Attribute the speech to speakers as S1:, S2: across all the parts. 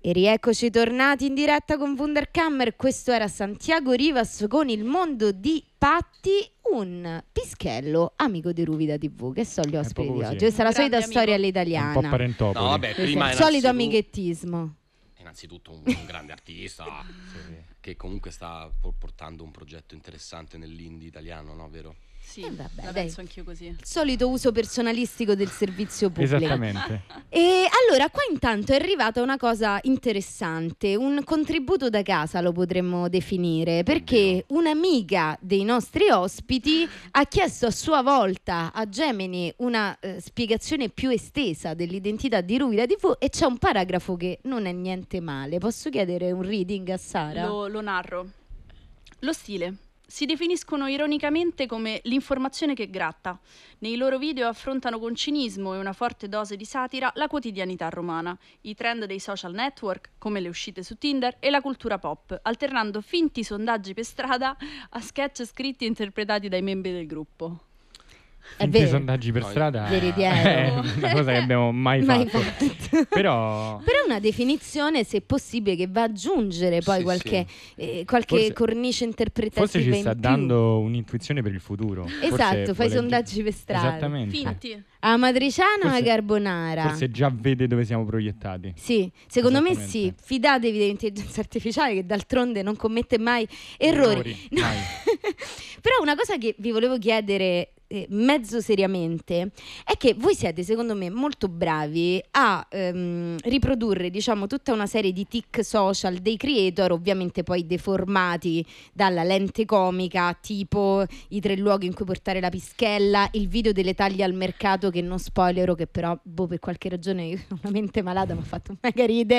S1: E rieccoci tornati in diretta con Wunderkammer. Questo era Santiago Rivas con Il mondo di Patti, un pischello amico di Ruvida TV. Che so gli ospiti di oggi? Questa è la solita storia all'italiana.
S2: Un po' parentopoli.
S3: No, vabbè, prima
S1: il solito amichettismo.
S3: Innanzitutto un grande artista che comunque sta portando un progetto interessante nell'indie italiano, no, vero?
S4: Sì,
S1: vabbè,
S4: la penso anch'io così.
S1: Il solito uso personalistico del servizio pubblico.
S2: Esattamente.
S1: E allora qua intanto è arrivata una cosa interessante, un contributo da casa lo potremmo definire, perché un'amica dei nostri ospiti ha chiesto a sua volta a Gemini una spiegazione più estesa dell'identità di Ruvida TV e c'è un paragrafo che non è niente male. Posso chiedere un reading a Sara?
S4: Lo narro. Lo stile. Si definiscono ironicamente come l'informazione che gratta. Nei loro video affrontano con cinismo e una forte dose di satira la quotidianità romana, i trend dei social network, come le uscite su Tinder, e la cultura pop, alternando finti sondaggi per strada a sketch scritti e interpretati dai membri del gruppo.
S2: Finti sondaggi per strada è una cosa che abbiamo mai fatto. Però
S1: è una definizione, se possibile, che va ad aggiungere poi qualche
S2: forse,
S1: cornice interpretativa.
S2: Forse ci sta dando un'intuizione per il futuro.
S1: Esatto, fai sondaggi per strada.
S2: Esattamente.
S4: Finti.
S1: A matriciana o a carbonara?
S2: Forse già vede dove siamo proiettati.
S1: Sì, secondo me sì. Fidatevi dell'intelligenza artificiale che d'altronde non commette mai errori. No.
S2: Mai.
S1: Però una cosa che vi volevo chiedere mezzo seriamente è che voi siete, secondo me, molto bravi a riprodurre, diciamo, tutta una serie di tic social dei creator, ovviamente poi deformati dalla lente comica, tipo i 3 luoghi in cui portare la pischella, il video delle taglie al mercato che non spoilero, che però per qualche ragione io ho una mente malata, mi ha fatto mega ride,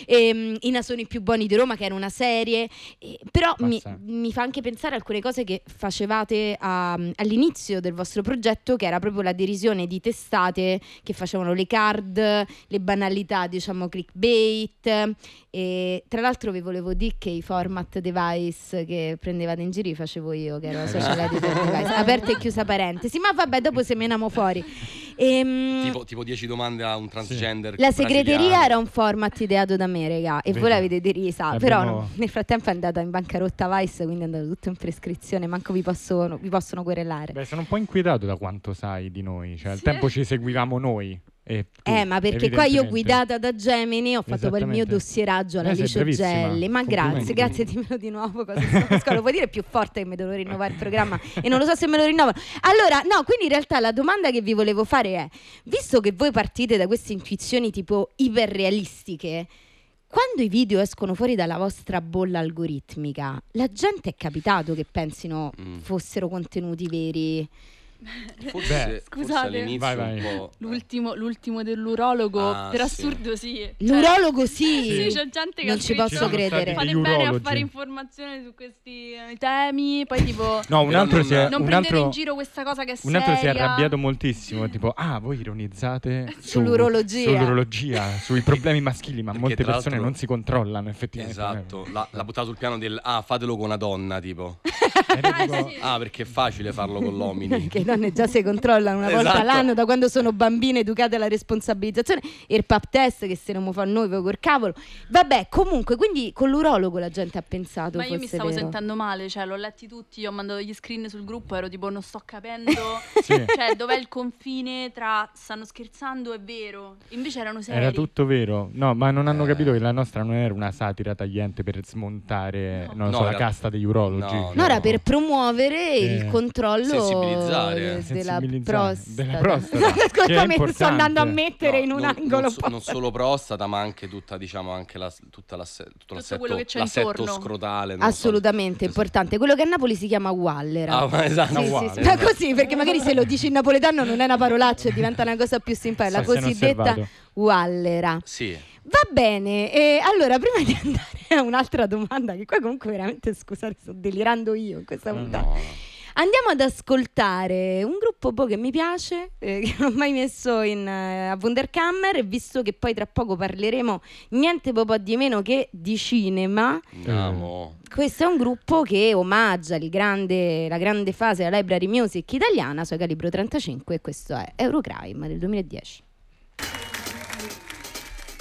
S1: i nasoni più buoni di Roma, che era una serie, però mi fa anche pensare a alcune cose che facevate all'inizio del vostro progetto, che era proprio la derisione di testate che facevano le card, le banalità, diciamo clickbait, e tra l'altro vi volevo dire che i format device che prendevate in giro li facevo io, che ero la social editor device, aperta e chiusa parentesi, ma vabbè, dopo semeniamo fuori.
S3: Tipo 10 domande a un transgender.
S1: La segreteria era un format ideato da me, raga, e voi l'avete derisa, però no, nel frattempo è andata in bancarotta Vice, quindi è andato tutto in prescrizione, manco vi possono querelare.
S2: Beh, sono un po' inquietato da quanto sai di noi, cioè al tempo ci seguivamo noi.
S1: Ma perché qua io guidata da Gemini ho fatto poi il mio dossieraggio alla Licio Gelli. Ma grazie, dimmelo di nuovo cosa lo puoi dire più forte che mi devo rinnovare il programma e non lo so se me lo rinnovano. Allora, no, quindi in realtà la domanda che vi volevo fare è: visto che voi partite da queste intuizioni tipo iperrealistiche, quando i video escono fuori dalla vostra bolla algoritmica, la gente è capitato che pensino fossero contenuti veri?
S3: Scusate, forse all'inizio
S2: vai.
S3: un po'.
S4: L'ultimo dell'urologo, per assurdo sì.
S1: L'urologo sì.
S4: C'è gente che
S1: non ci posso credere.
S4: Fate bene a fare informazioni su questi temi, poi tipo
S2: non
S4: prendete in giro questa cosa che è seria.
S2: Un altro si è arrabbiato moltissimo, tipo voi ironizzate
S1: sull'urologia,
S2: sui problemi maschili, ma
S3: perché
S2: molte persone non si controllano effettivamente.
S3: Esatto, l'ha buttato sul piano del fatelo con una donna, tipo.
S4: Sì.
S3: Perché è facile farlo con l'omini.
S1: Perché le donne già si controllano una volta l'anno da quando sono bambine educate alla responsabilizzazione, e il pap test che se non mi fa noi col cavolo. Vabbè, comunque, quindi con l'urologo la gente ha pensato
S4: ma
S1: fosse
S4: io mi stavo
S1: vero.
S4: sentendo male, cioè l'ho letti tutti, ho mandato gli screen sul gruppo, ero tipo non sto capendo cioè dov'è il confine tra stanno scherzando e vero, invece erano seri.
S2: Era tutto vero, no, ma non hanno capito che la nostra non era una satira tagliente per smontare la casta degli urologi.
S1: No, era per promuovere il controllo della prostata. Ascoltami, sto andando a mettere in un angolo
S3: non solo prostata, ma anche tutta, diciamo, anche tutto l'assetto scrotale.
S1: Assolutamente importante. Quello che a Napoli si chiama Wallera.
S3: Esatto.
S1: Sì. Ma così, perché magari se lo dici in napoletano non è una parolaccia e diventa una cosa più simpatica. La cosiddetta Wallera.
S3: Sì.
S1: Va bene, allora prima di andare a un'altra domanda, che qua comunque veramente, scusate, sto delirando io in questa puntata. Andiamo ad ascoltare un gruppo che mi piace, che non ho mai messo a Wunderkammer, e visto che poi tra poco parleremo niente po' di meno che di cinema. Questo è un gruppo che omaggia la grande fase della library music italiana, sua calibro 35, e questo è Eurocrime del 2010.